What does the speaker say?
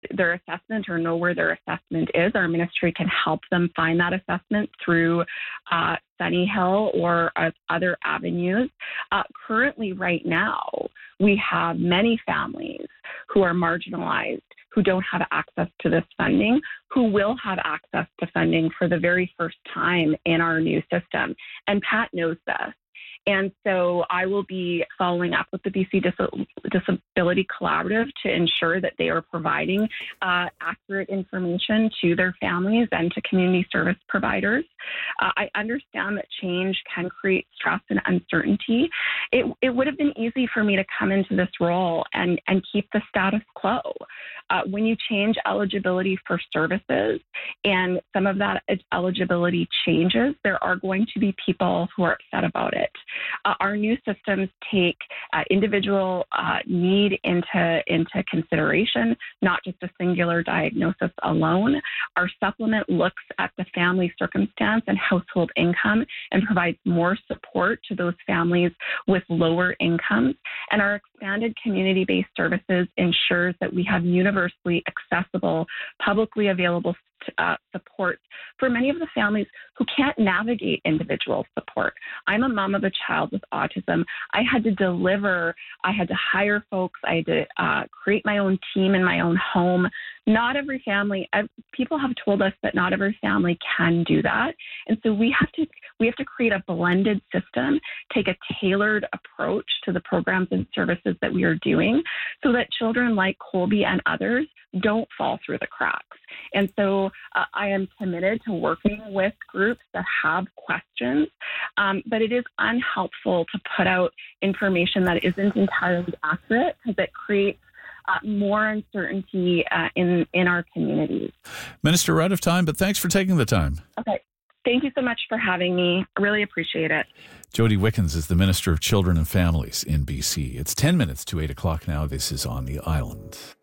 their assessment or know where their assessment is, our ministry can help them find that assessment through Sunny Hill or other avenues. Currently, right now, we have many families who are marginalized, who don't have access to this funding, who will have access to funding for the very first time in our new system. And Pat knows this. And so I will be following up with the BC Disability Collaborative to ensure that they are providing accurate information to their families and to community service providers. I understand that change can create stress and uncertainty. It would have been easy for me to come into this role and keep the status quo. When you change eligibility for services and some of that eligibility changes, there are going to be people who are upset about it. Our new systems take individual need into consideration, not just a singular diagnosis alone. Our supplement looks at the family circumstance and household income and provides more support to those families with lower incomes. And our expanded community-based services ensures that we have universally accessible, publicly available support for many of the families who can't navigate individual support. I'm a mom of a child with autism. I had to hire folks. I had to create my own team in my own home. Not every family, people have told us that not every family can do that. And so we have to create a blended system, take a tailored approach to the programs and services that we are doing so that children like Colby and others don't fall through the cracks. And so I am committed to working with groups that have questions, but it is unhelpful to put out information that isn't entirely accurate because it creates more uncertainty in our communities. Minister, we're out of time, but thanks for taking the time. Okay. Thank you so much for having me. I really appreciate it. Jody Wickens is the Minister of Children and Families in BC. It's 10 minutes to 8 o'clock now. This is On the Island.